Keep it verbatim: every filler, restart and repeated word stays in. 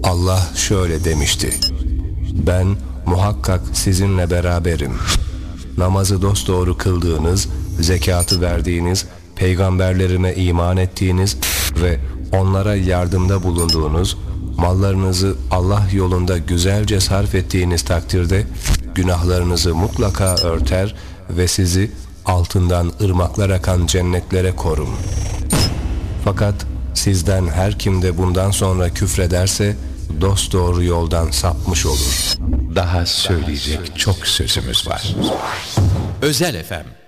Allah şöyle demişti: ben muhakkak sizinle beraberim. Namazı dosdoğru kıldığınız, zekatı verdiğiniz, peygamberlerime iman ettiğiniz ve onlara yardımda bulunduğunuz, mallarınızı Allah yolunda güzelce sarf ettiğiniz takdirde günahlarınızı mutlaka örter ve sizi altından ırmaklar akan cennetlere korum. Fakat sizden her kim de bundan sonra küfrederse dosdoğru yoldan sapmış olur. Daha söyleyecek çok sözümüz var. Özel F M